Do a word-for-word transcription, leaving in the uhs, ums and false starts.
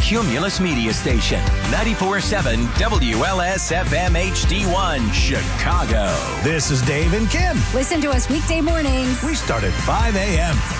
Cumulus Media Station, ninety-four point seven W L S F M H D one, Chicago. This is Dave and Kim. Listen to us weekday mornings. We start at five a.m.